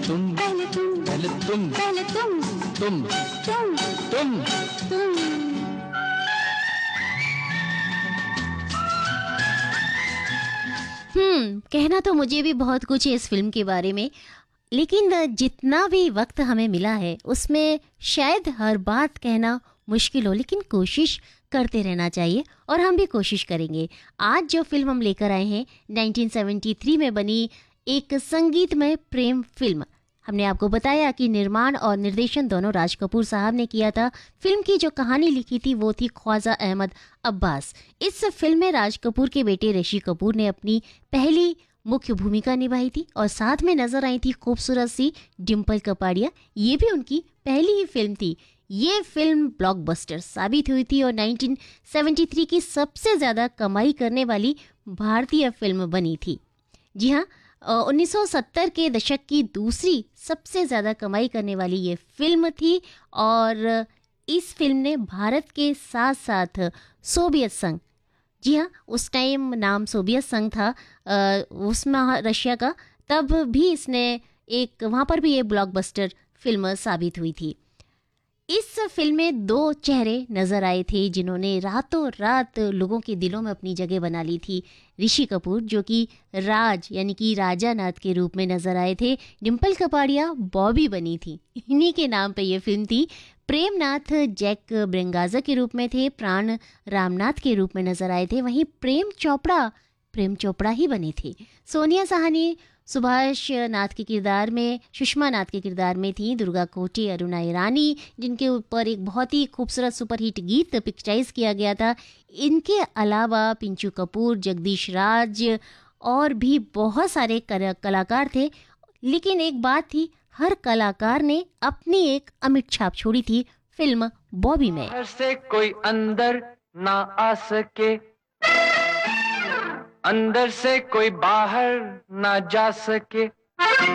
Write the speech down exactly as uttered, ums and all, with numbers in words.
तुम, पहले तुम, पहले तुम, पहले तुम, तुम, तुम, तुम। तुम। हम्म कहना तो मुझे भी बहुत कुछ है इस फिल्म के बारे में, लेकिन जितना भी वक्त हमें मिला है उसमें शायद हर बात कहना मुश्किल हो, लेकिन कोशिश करते रहना चाहिए और हम भी कोशिश करेंगे। आज जो फिल्म हम लेकर आए हैं उन्नीस सौ तिहत्तर में बनी एक संगीतमय प्रेम फिल्म। हमने आपको बताया कि निर्माण और निर्देशन दोनों राज कपूर साहब ने किया था। फिल्म की जो कहानी लिखी थी वो थी ख्वाजा अहमद अब्बास। इस फिल्म में राज कपूर के बेटे ऋषि कपूर ने अपनी पहली मुख्य भूमिका निभाई थी और साथ में नजर आई थी खूबसूरत सी डिम्पल कपाड़िया। ये भी उनकी पहली ही फिल्म थी। ये फिल्म ब्लॉकबस्टर साबित हुई थी और उन्नीस सौ तिहत्तर की सबसे ज़्यादा कमाई करने वाली भारतीय फिल्म बनी थी। जी हाँ, उन्नीस सौ सत्तर के दशक की दूसरी सबसे ज़्यादा कमाई करने वाली ये फिल्म थी और इस फिल्म ने भारत के साथ साथ सोवियत संघ, जी हाँ उस टाइम नाम सोवियत संघ था उसमें रशिया का, तब भी इसने एक वहाँ पर भी ये ब्लॉकबस्टर फिल्म साबित हुई थी। इस फिल्म में दो चेहरे नजर आए थे जिन्होंने रातों रात लोगों के दिलों में अपनी जगह बना ली थी। ऋषि कपूर जो कि राज यानी कि राजा नाथ के रूप में नजर आए थे, डिम्पल कपाड़िया बॉबी बनी थी, इन्हीं के नाम पे ये फिल्म थी। प्रेमनाथ जैक ब्रेंगाजा के रूप में थे, प्राण रामनाथ के रूप में नजर आए थे, वहीं प्रेम चोपड़ा प्रेम चोपड़ा ही बने थे। सोनिया साहनी सुभाष नाथ के किरदार में, सुषमा नाथ के किरदार में थी, दुर्गा कोटे, अरुणा ईरानी जिनके ऊपर एक बहुत ही खूबसूरत सुपरहिट गीत पिक्चराइज किया गया था। इनके अलावा पिंचू कपूर, जगदीश राज और भी बहुत सारे कलाकार थे। लेकिन एक बात थी, हर कलाकार ने अपनी एक अमिट छाप छोड़ी थी फिल्म बॉबी में। बाहर से कोई अंदर ना आ सके, अंदर से कोई बाहर ना जा सके,